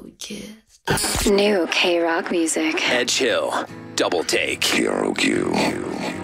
we kissed. New K-Rock music. Edge Hill, Double Take. KROQ.